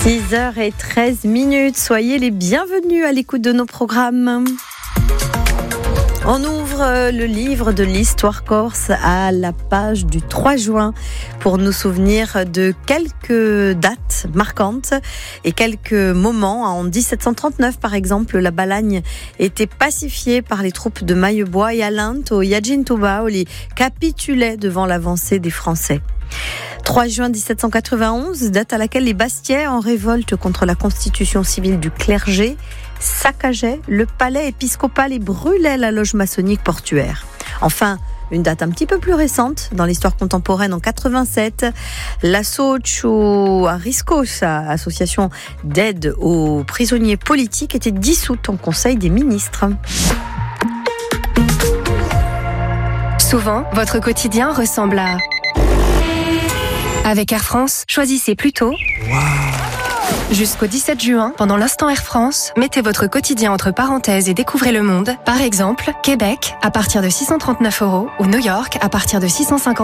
6h13, soyez les bienvenus à l'écoute de nos programmes. On ouvre le livre de l'histoire corse à la page du 3 juin pour nous souvenir de quelques dates marquantes et quelques moments. En 1739, par exemple, la Balagne était pacifiée par les troupes de Maillebois et Alinto, Yagintobaoli capitulait devant l'avancée des Français. 3 juin 1791, date à laquelle les Bastiais, en révolte contre la constitution civile du clergé, saccageaient le palais épiscopal et brûlaient la loge maçonnique portuaire. Enfin, une date un petit peu plus récente dans l'histoire contemporaine, en 87, l'Associo Riscos, association d'aide aux prisonniers politiques, était dissoute en Conseil des ministres. Souvent, votre quotidien ressemble à... Avec Air France, choisissez plutôt... Jusqu'au 17 juin, pendant l'instant Air France, mettez votre quotidien entre parenthèses et découvrez le monde. Par exemple, Québec, à partir de 639 € ou New York, à partir de 650 €.